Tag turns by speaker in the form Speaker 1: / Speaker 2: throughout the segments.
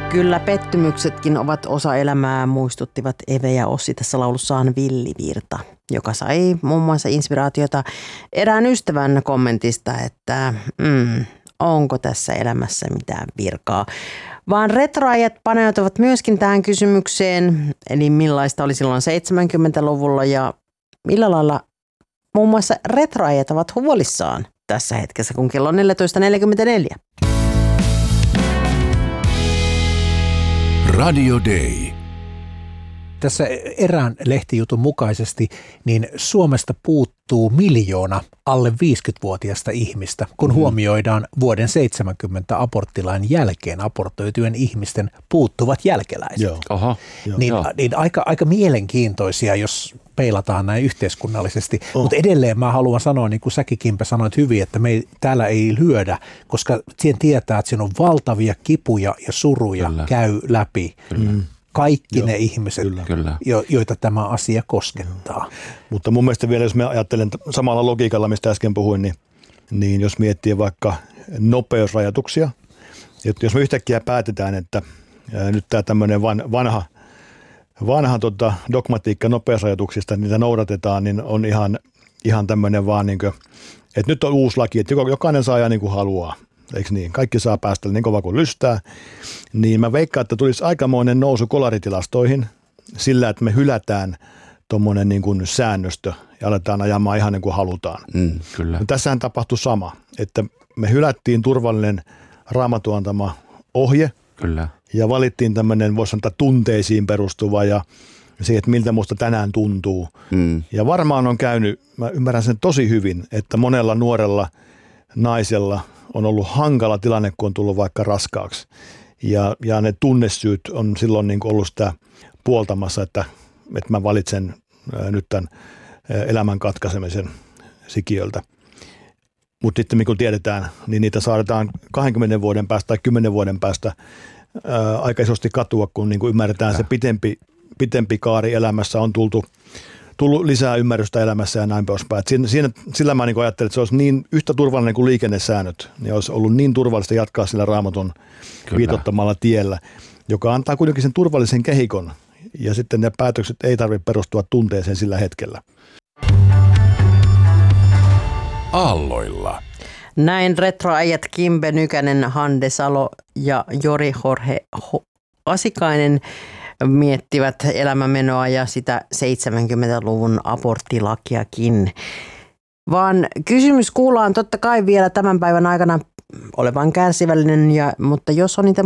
Speaker 1: Kyllä pettymyksetkin ovat osa elämää, muistuttivat Eve ja Ossi tässä laulussaan Villivirta, joka sai muun muassa inspiraatiota erään ystävän kommentista, että onko tässä elämässä mitään virkaa. Vaan retroajat paneutuvat myöskin tähän kysymykseen, eli millaista oli silloin 70-luvulla ja millä lailla muun muassa retroajat ovat huolissaan tässä hetkessä, kun kello on 14.44.
Speaker 2: Radio Day.
Speaker 3: Tässä erään lehtijutun mukaisesti niin Suomesta puuttuu 1 000 000 alle 50-vuotiaista ihmistä, kun huomioidaan vuoden 70 aborttilain jälkeen abortoitujen ihmisten puuttuvat jälkeläiset.
Speaker 4: Joo. Aha,
Speaker 3: niin aika mielenkiintoisia, jos peilataan näin yhteiskunnallisesti. Mutta edelleen mä haluan sanoa, niin kuin säkin Kimpe sanoit hyvin, että me täällä ei lyödä, koska siihen tietää, että siinä on valtavia kipuja ja suruja käy läpi. Kaikki ne ihmiset, joita tämä asia koskettaa.
Speaker 4: Mutta mun mielestä vielä, jos mä ajattelen samalla logiikalla, mistä äsken puhuin, niin jos miettii vaikka nopeusrajoituksia, että jos me yhtäkkiä päätetään, että nyt tämä tämmöinen vanha dogmatiikka nopeusrajoituksista, niitä noudatetaan, niin on ihan tämmöinen vaan, niin kuin, että nyt on uusi laki, että jokainen saa ajaa niin kuin haluaa. Eikö niin? Kaikki saa päästä niin kova kuin lystää. Niin mä veikkaan, että tulisi aikamoinen nousu kolaritilastoihin sillä, että me hylätään tuommoinen niin kuin säännöstö ja aletaan ajamaan ihan niin kuin halutaan.
Speaker 2: Kyllä.
Speaker 4: No, tässähän tapahtui sama, että me hylättiin turvallinen Raamatun antama ohje.
Speaker 2: Kyllä.
Speaker 4: Ja valittiin tämmöinen, voisi sanoa, tunteisiin perustuva ja siihen, että miltä musta tänään tuntuu. Ja varmaan on käynyt, mä ymmärrän sen tosi hyvin, että monella nuorella naisella on ollut hankala tilanne, kun on tullut vaikka raskaaksi. Ja ne tunnesyyt on silloin niin kuin ollut sitä puoltamassa, että mä valitsen nyt tämän elämän katkaisemisen sikiöltä. Mutta sitten kun tiedetään, niin niitä saadaan 20 vuoden päästä tai 10 vuoden päästä aika isosti katua, kun niin kuin ymmärretään se pitempi kaari elämässä on tullut lisää ymmärrystä elämässä ja näin poispäin. Sillä mä niin ajattelin, että se olisi niin yhtä turvallinen kuin liikennesäännöt, niin olisi ollut niin turvallista jatkaa sillä Raamatun viitottamalla tiellä, joka antaa kuitenkin sen turvallisen kehikon ja sitten ne päätökset ei tarvitse perustua tunteeseen sillä hetkellä.
Speaker 2: Aalloilla.
Speaker 1: Näin retroäijät Kimpe Nykänen, Hande Salo ja Jori Jorge Asikainen miettivät elämänmenoa ja sitä 70-luvun aborttilakiakin. Vaan kysymys kuullaan totta kai vielä tämän päivän aikana olevan kärsivällinen, mutta jos on niitä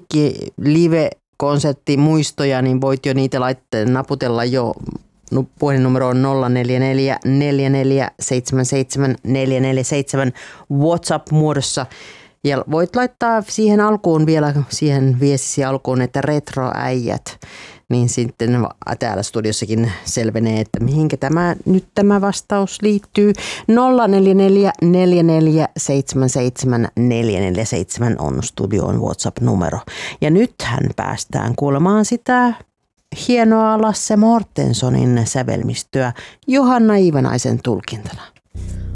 Speaker 1: live-konserttimuistoja, niin voit jo niitä naputella jo. Puhelinnumero on 044 44 77 447 WhatsApp-muodossa. Ja voit laittaa siihen alkuun vielä, siihen viestisi alkuun, että retroäijät, niin sitten täällä studiossakin selvenee, että mihinkä tämä vastaus liittyy. 044 44 77 447 on studion WhatsApp-numero. Ja nythän päästään kuulemaan sitä hienoa Lasse Mortensonin sävelmistöä Johanna Iivanaisen tulkintana.